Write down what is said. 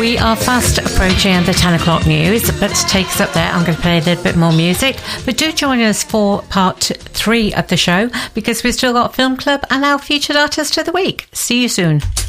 We are fast approaching the 10 o'clock news, but to take us up there, I'm going to play a little bit more music. But do join us for part 3 of the show, because we've still got Film Club and our featured artist of the week. See you soon.